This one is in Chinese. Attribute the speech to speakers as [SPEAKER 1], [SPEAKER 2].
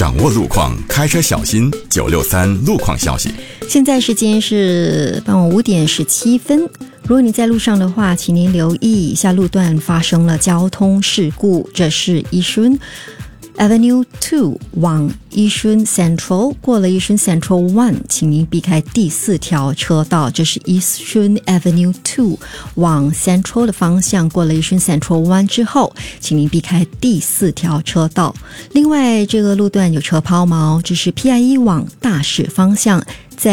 [SPEAKER 1] 掌握路况，开车小心。963路况消息。
[SPEAKER 2] 现在时间是傍晚5点17分。如果你在路上的话，请您留意以下路段发生了交通事故。这是Yishun Avenue 2往Yishun Central， 过了Yishun Central 1， 请您避开第4条车道。这是Yishun Avenue 2往 Central 的方向，过了Yishun Central 1之后，请您避开第4条车道。另外，这个路段有车抛锚，这是PIE 往大使方向，